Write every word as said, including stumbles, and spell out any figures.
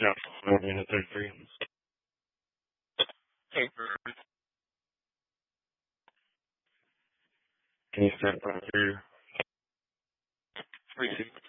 Yeah, fourteen to thirty-three. Hey, can you start by three? Three, six.